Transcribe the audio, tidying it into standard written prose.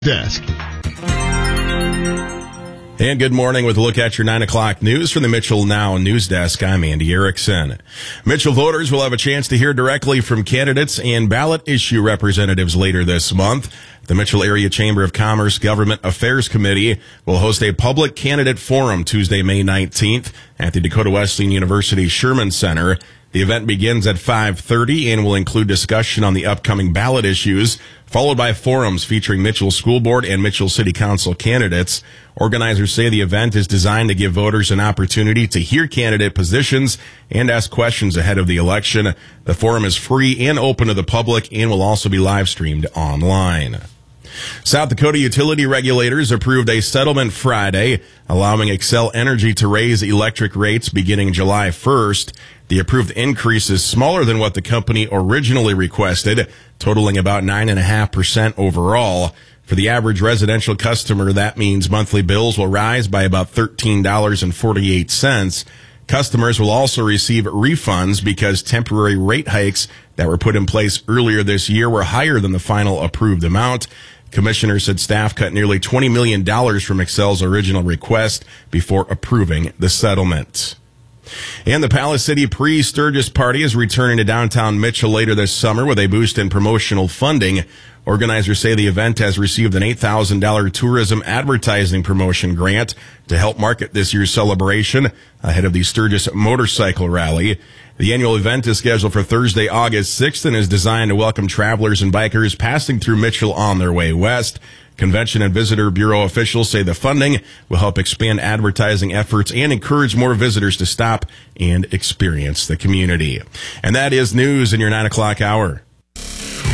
Desk. And good morning with a look at your 9 o'clock news from the Mitchell Now News Desk. I'm Andy Erickson. Mitchell voters will have a chance to hear directly from candidates and ballot issue representatives later this month. The Mitchell Area Chamber of Commerce Government Affairs Committee will host a public candidate forum Tuesday, May 19th at the Dakota Wesleyan University Sherman Center. The event begins at 5:30 and will include discussion on the upcoming ballot issues, followed by forums featuring Mitchell School Board and Mitchell City Council candidates. Organizers say the event is designed to give voters an opportunity to hear candidate positions and ask questions ahead of the election. The forum is free and open to the public and will also be live streamed online. South Dakota utility regulators approved a settlement Friday, allowing Xcel Energy to raise electric rates beginning July 1st. The approved increase is smaller than what the company originally requested, totaling about 9.5% overall. For the average residential customer, that means monthly bills will rise by about $13.48. Customers will also receive refunds because temporary rate hikes that were put in place earlier this year were higher than the final approved amount. Commissioners said staff cut nearly $20 million from Xcel's original request before approving the settlement. And the Palace City Pre-Sturgis Party is returning to downtown Mitchell later this summer with a boost in promotional funding. Organizers say the event has received an $8,000 tourism advertising promotion grant to help market this year's celebration ahead of the Sturgis Motorcycle Rally. The annual event is scheduled for Thursday, August 6th and is designed to welcome travelers and bikers passing through Mitchell on their way west. Convention and Visitor Bureau officials say the funding will help expand advertising efforts and encourage more visitors to stop and experience the community. And that is news in your 9 o'clock hour.